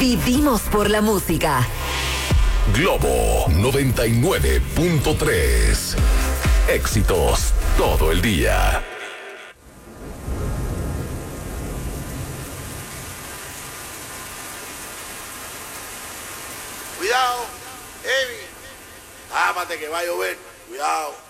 Vivimos por la música. Globo 99.3. Éxitos todo el día. Cuidado, Emi. Tápate que va a llover. Cuidado.